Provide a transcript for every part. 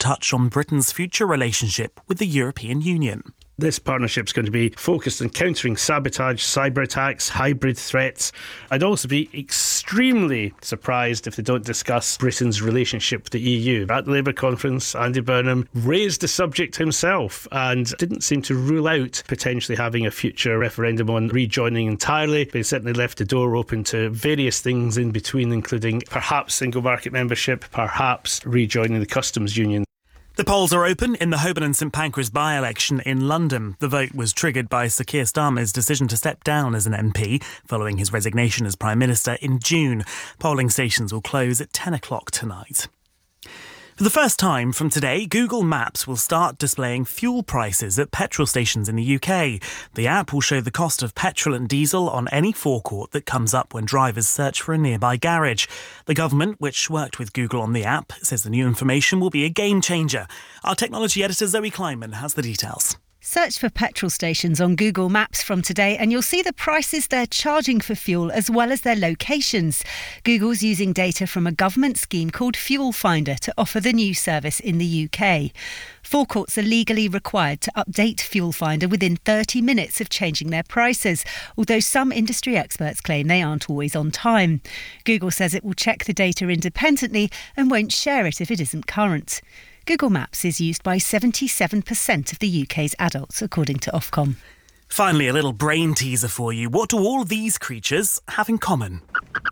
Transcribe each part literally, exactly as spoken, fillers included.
touch on Britain's future relationship with the European Union. This partnership is going to be focused on countering sabotage, cyber attacks, hybrid threats. I'd also be extremely surprised if they don't discuss Britain's relationship with the E U. At the Labour conference, Andy Burnham raised the subject himself and didn't seem to rule out potentially having a future referendum on rejoining entirely, but he certainly left the door open to various things in between, including perhaps single market membership, perhaps rejoining the customs union. The polls are open in the Holborn and St Pancras by-election in London. The vote was triggered by Sir Keir Starmer's decision to step down as an M P following his resignation as Prime Minister in June. Polling stations will close at ten o'clock tonight. For the first time from today, Google Maps will start displaying fuel prices at petrol stations in the U K. The app will show the cost of petrol and diesel on any forecourt that comes up when drivers search for a nearby garage. The government, which worked with Google on the app, says the new information will be a game changer. Our technology editor Zoe Kleinman has the details. Search for petrol stations on Google Maps from today and you'll see the prices they're charging for fuel as well as their locations. Google's using data from a government scheme called Fuel Finder to offer the new service in the U K. Forecourts are legally required to update Fuel Finder within thirty minutes of changing their prices, although some industry experts claim they aren't always on time. Google says it will check the data independently and won't share it if it isn't current. Google Maps is used by seventy-seven percent of the U K's adults, according to Ofcom. Finally, a little brain teaser for you. What do all these creatures have in common?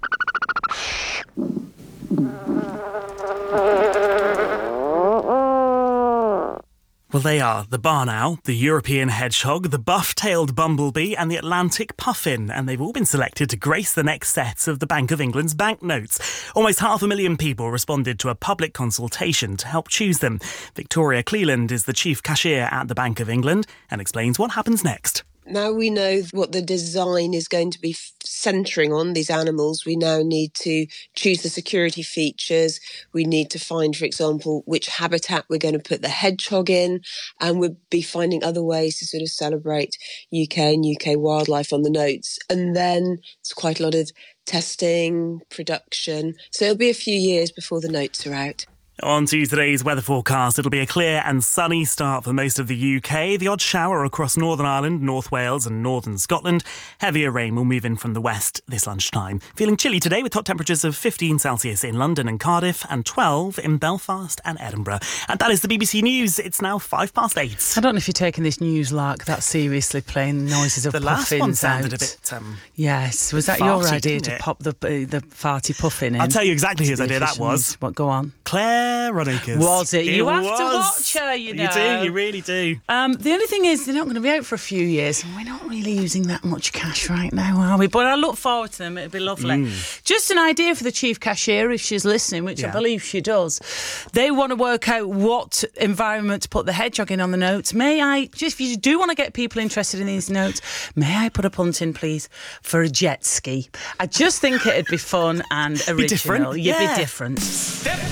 Well, they are the barn owl, the European hedgehog, the buff-tailed bumblebee and the Atlantic puffin, and they've all been selected to grace the next set of the Bank of England's banknotes. Almost half a million people responded to a public consultation to help choose them. Victoria Cleland is the chief cashier at the Bank of England and explains what happens next. Now we know what the design is going to be f- centering on, these animals. We now need to choose the security features. We need to find, for example, which habitat we're going to put the hedgehog in. And we'll be finding other ways to sort of celebrate U K and U K wildlife on the notes. And then it's quite a lot of testing, production. So it'll be a few years before the notes are out. On to today's weather forecast. It'll be a clear and sunny start for most of the U K. The odd shower across Northern Ireland, North Wales and Northern Scotland. Heavier rain will move in from the west this lunchtime. Feeling chilly today with top temperatures of fifteen Celsius in London and Cardiff and twelve in Belfast and Edinburgh. And that is the B B C News. It's now five past eight. I don't know if you're taking this news lark that seriously, playing noises of the puffins last one sounded out. a bit um, Yes, was that farty, your idea didn't to it? pop the uh, the farty puffin in? I'll tell you exactly whose idea that was. What, go on. Claire Rodakers. Was it? You it have was. to watch her, you know. You do, you really do. Um, the only thing is, they're not going to be out for a few years, and we're not really using that much cash right now, are we? But I look forward to them. It'll be lovely. Mm. Just an idea for the chief cashier, if she's listening, which yeah. I believe she does. They want to work out what environment to put the hedgehog in on the notes. May I, just if you do want to get people interested in these notes, may I put a punt in, please, for a jet ski? I just think it'd be fun and original. Be different. You'd yeah. be different.